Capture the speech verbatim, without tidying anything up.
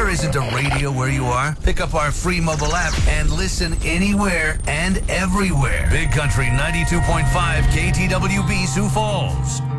there isn't a radio where you are, pick up our free mobile app and listen anywhere and everywhere. Big Country ninety-two point five K T W B Sioux Falls.